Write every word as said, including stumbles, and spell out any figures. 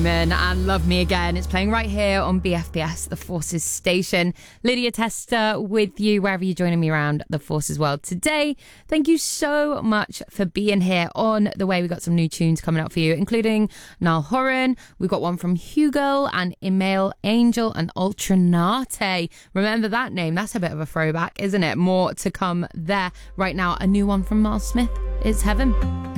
And Love Me Again. It's playing right here on B F B S, the Forces station. Lydia Tester with you wherever you're joining me around the Forces world today. Thank you so much for being here. On the way, we got some new tunes coming up for you, including Niall Horan. We've got one from Hugo and Email Angel and Ultranate. Remember that name? That's a bit of a throwback, isn't it? More to come there. Right now, a new one from Miles Smith. It's Heaven.